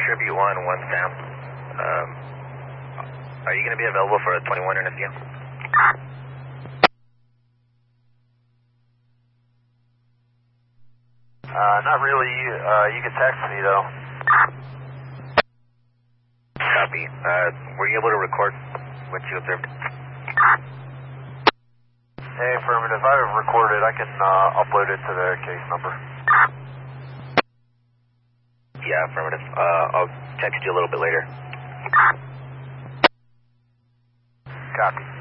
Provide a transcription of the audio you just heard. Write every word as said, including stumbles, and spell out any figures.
Tribute one, one Sam. Um, are you going to be available for a twenty-one interview? Uh, not really. Uh, you can text me, though. Copy. Uh, were you able to record what you observed? Hey, affirmative. I have recorded. I can uh, upload it to the case number. Yeah, affirmative. Uh, I'll text you a little bit later. Copy.